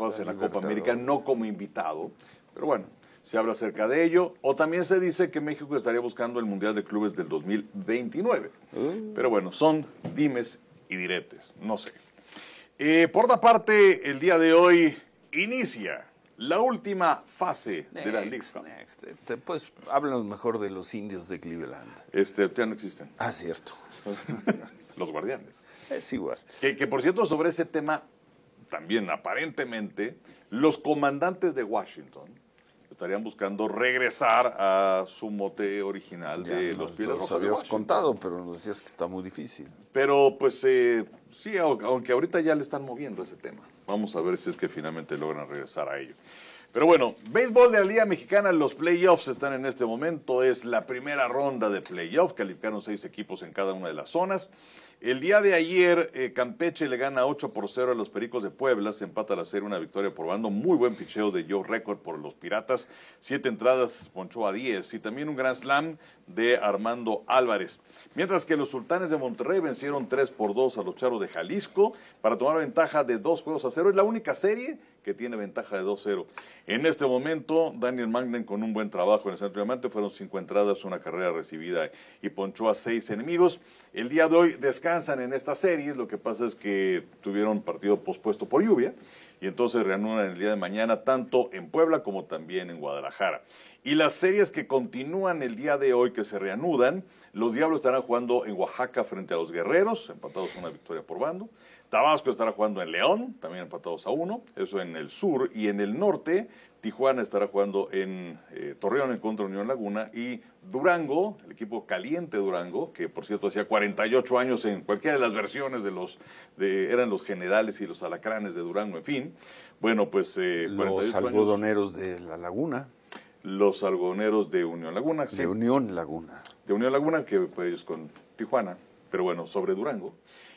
cosas en la Copa América, no como invitado, pero bueno, se habla acerca de ello, o también se dice que México estaría buscando el Mundial de Clubes del 2029, pero bueno, son dimes y diretes, no sé. Por otra parte, el día de hoy inicia la última fase de la League Cup. Pues háblanos mejor de los Indios de Cleveland. Ya no existen. Ah, cierto. Los Guardianes. Es igual. Que por cierto, sobre ese tema, también aparentemente, los comandantes de Washington estarían buscando regresar a su mote original de los Pieles Rojas. Nos habías contado, pero nos decías que está muy difícil. Pero pues sí, aunque ahorita ya le están moviendo ese tema. Vamos a ver si es que finalmente logran regresar a ello. Pero bueno, béisbol de la Liga Mexicana, los playoffs están en este momento. Es la primera ronda de playoffs, calificaron 6 equipos en cada una de las zonas. El día de ayer, Campeche le gana 8-0 a los Pericos de Puebla, se empata la serie, una victoria por bando, muy buen picheo de Joe Record por los Piratas, 7 entradas, ponchó a 10, y también un gran slam de Armando Álvarez. Mientras que los Sultanes de Monterrey vencieron 3-2 a los Charros de Jalisco para tomar ventaja de 2-0, es la única serie que tiene ventaja de 2-0. En este momento, Daniel Magnen con un buen trabajo en el centro de diamante, fueron 5 entradas, una carrera recibida y ponchó a 6 enemigos. El día de hoy descansan en esta serie, lo que pasa es que tuvieron partido pospuesto por lluvia, y entonces reanudan el día de mañana tanto en Puebla como también en Guadalajara. Y las series que continúan el día de hoy, que se reanudan, los Diablos estarán jugando en Oaxaca frente a los Guerreros, empatados a una victoria por bando. Tabasco estará jugando en León, también empatados a 1, eso en el sur. Y en el norte, Tijuana estará jugando en Torreón en contra de Unión Laguna. Y Durango, el equipo caliente Durango, que por cierto hacía 48 años en cualquiera de las versiones eran los Generales y los Alacranes de Durango, en fin. Bueno, pues... los algodoneros de La Laguna. Los algodoneros de Unión Laguna. De Unión Laguna. De Unión Laguna, que pues con Tijuana, pero bueno, sobre Durango.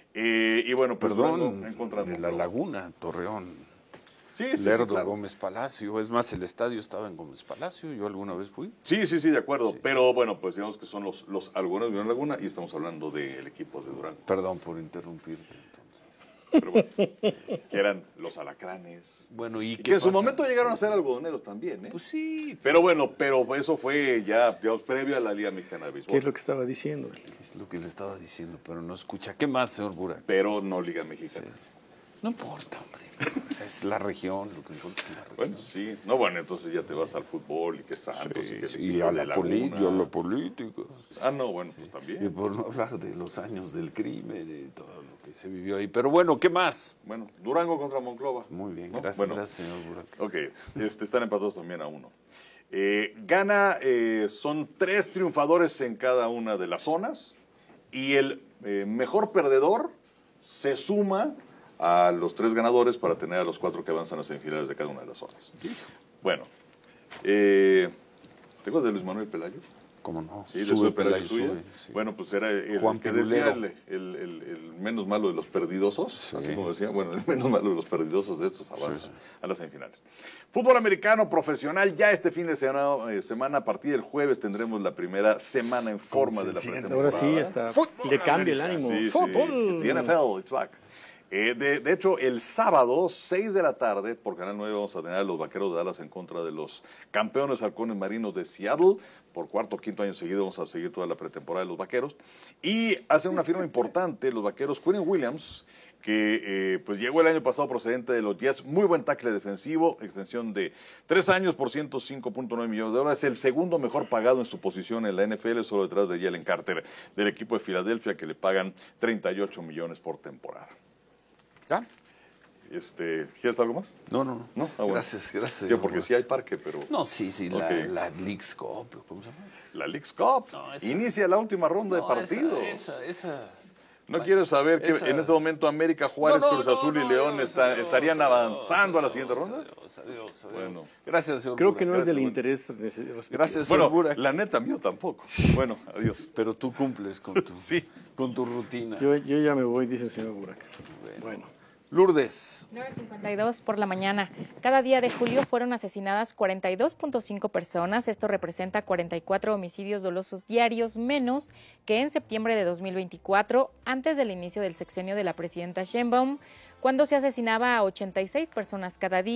Y bueno, pues perdón, encontrando de La Laguna, Torreón. Sí, Lerdo, claro. Gómez Palacio. Es más, el estadio estaba en Gómez Palacio, yo alguna vez fui. Sí, de acuerdo. Sí. Pero bueno, pues digamos que son los algodoneros de Unión Laguna y estamos hablando del equipo de Durango. Perdón por interrumpirte, entonces. Pero bueno, que eran los Alacranes. Bueno, y que en su momento llegaron a ser algodoneros también, ¿eh? Pues sí. Pero bueno, eso fue ya, digamos, previo a la Liga Mexicana de Béisbol. ¿Qué es lo que estaba diciendo? Es lo que le estaba diciendo, pero no escucha. ¿Qué más, señor Burak? Pero no Liga Mexicana. Sí. No importa, hombre. Es la región, lo que importa es la región. Bueno, sí. No, bueno, entonces ya te vas al fútbol y que Santos sí, y que sí, a la política. Ah, no, bueno, pues también. Y por no hablar de los años del crimen y todo lo que se vivió ahí. Pero bueno, ¿qué más? Bueno, Durango contra Monclova. Muy bien, ¿no? gracias, gracias, señor Burak. Ok, están empatados también a 1. Son 3 triunfadores en cada una de las zonas y el mejor perdedor se suma a los 3 ganadores para tener a los 4 que avanzan a semifinales de cada una de las zonas. Bueno, ¿te acuerdas de Luis Manuel Pelayo? ¿Cómo no? Sí, sube Pelayo. Sí. Bueno, pues era el Juan que decía el menos malo de los perdidosos, sí. Así como decía, bueno, el menos malo de los perdidosos de estos avanzan a las semifinales. Fútbol americano profesional, ya este fin de semana, a partir del jueves, tendremos la primera semana en forma de la pretemporada. Ahora sí, hasta le cambia el ánimo. Sí, fútbol. It's the NFL, it's back. De hecho, el sábado, 6 de la tarde, por Canal 9, vamos a tener a los Vaqueros de Dallas en contra de los campeones halcones marinos de Seattle. Por 4º o 5º año seguido vamos a seguir toda la pretemporada de los Vaqueros. Y hacen una firma importante, los Vaqueros, Quinnen Williams, que pues llegó el año pasado procedente de los Jets, muy buen tackle defensivo, extensión de 3 años por $105.9 millones, el segundo mejor pagado en su posición en la NFL, solo detrás de Jalen Carter, del equipo de Filadelfia, que le pagan 38 millones por temporada. ¿Ya? ¿Quieres algo más? No. ¿No? Ah, bueno. Gracias. Yo, porque sí hay parque, pero... No, sí, okay. la Leagues Cup, ¿cómo se llama? La Leagues Cup. No, inicia la última ronda de partidos. ¿No quieres saber que en este momento América, Juárez, Cruz Azul y León estarían avanzando a la siguiente ronda? Adiós. Bueno. Gracias, señor Creo Burak. que no Gracias, es del interés. Gracias, señor Burak. La neta, mío tampoco. Bueno, adiós. Pero tú cumples con tu, con tu rutina. Yo ya me voy, dice el señor Burak. Bueno. Lourdes. 9:52 por la mañana. Cada día de julio fueron asesinadas 42.5 personas. Esto representa 44 homicidios dolosos diarios menos que en septiembre de 2024, antes del inicio del sexenio de la presidenta Sheinbaum, cuando se asesinaba a 86 personas cada día.